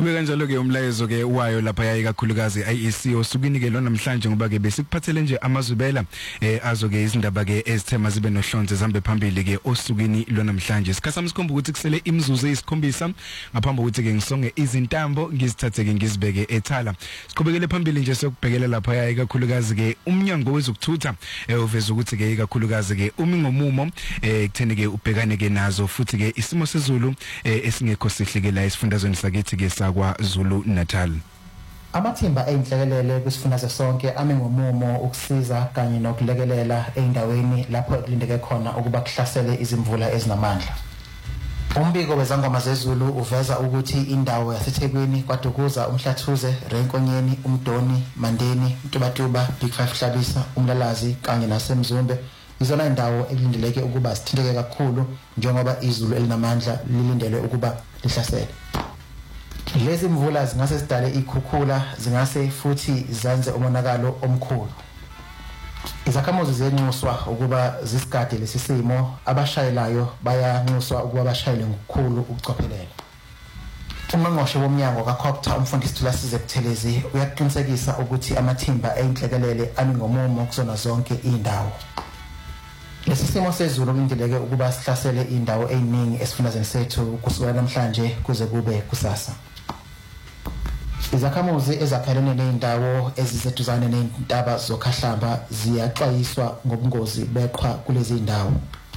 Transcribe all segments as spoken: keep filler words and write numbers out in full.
Kube kanjalo ke umlayezo ke wayo lapha yayi kakhulukazi I E C osukini ke lo namhlanje ngoba ke besikuphathele nje amazubela eh azo ke izindaba ke ezithema zibe nohlonze zambe phambili ke osukini lo namhlanje. Sikhasama sikhomba ukuthi kusele imizuzu eyisikhombisa ngaphambi ukuthi ke ngisonge izintambo ngizithathe ke ngizibeke ethala. Siqhubekele phambili nje sokubhekela lapha yayi kakhulukazi ke umnyango wezokuthutha eh uveza ukuthi ke kakhulukazi ke umi ngomumo eh kutheni ke ubhekane ke nazo futhi ke isimo sezulu eh esingekho sihle ke la esifundazweni sakithi ke sakwa Zulu Natal. Amathimba einhlekelele kwisifundazwe sonke ame ngomumo ukusiza kanye nokulekelela eindaweni lapho kulindeke khona ukuba kuhlasele izimvula ezinamandla. Umbiko wezangoma zezulu uveza ukuthi indawo yaseThekwini kwaDukuza, uMhlathuze, Renkonyeni, uMdoni, Mandeni, Ntubatuba, Big Five Hlabisa, uMlalazi kanye naseMzumbe izona indawo elindeleke ukuba sithinteke kakhulu njengoba izulu elinamandla lilindele ukuba lihlasele. Lezi mvula zingase sidale ikhukhula, zingase futhi zenze umonakalo omkhulu. Izakhamuzi zenxuswa ukuba zisigade lesi simo, abashayelayo bayanxuswa ukuba bashayele ngokukhulu ukucophelela. Umangqoshe womnyango kaCopter umfundisi Thulasize Buthelezi uyaqinisekisa ukuthi amathimba einhlekelele ami ngomumo kuzona zonke indawo. Lesi simo sezulu kulindeleke ukuba sihlasele indawo eziningi esifundazweni sethu kusukela namhlanje kuze kube kusasa. Izakhamuzi ezakhelene nezindawo eziseduzane nezintaba zokhahlamba ziyaxwayiswa ngobungozi beqhwa kulezi indawo.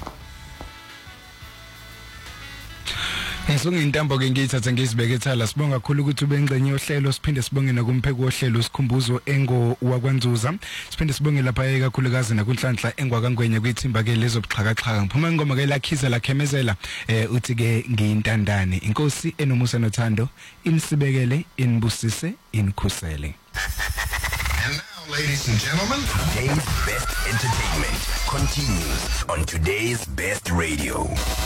Ngisonge intambo ke ngiyithatha ngizibeke ethala. Sibonga kakhulu ukuthi ubengcenye ohlelo, siphinde sibonge nakumpheki wohlelo sikhumbuzo engo wakwanzuza. Siphinde sibonge lapha ekakhulukazi nakunhlanhla engwakangwenye kwithimba ke lezobuxhakaxhaka. Ngiphuma ingoma ke lakhiza lakhemezela eh uthi ke ngiyintandane. Inkosi enomusa nothando inisibekele inibusise inikhusele. And now, ladies and gentlemen, today's best entertainment continues on today's best radio.